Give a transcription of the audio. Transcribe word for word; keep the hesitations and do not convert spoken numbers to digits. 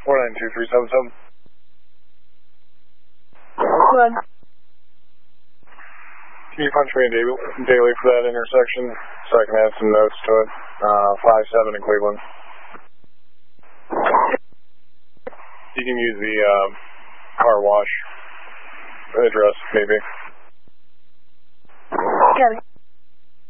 four nine two three seven seven. Good. Can you punch me in daily, daily for that intersection so I can add some notes to it? Uh, five seven in Cleveland. You can use the uh, car wash address, maybe. Got it.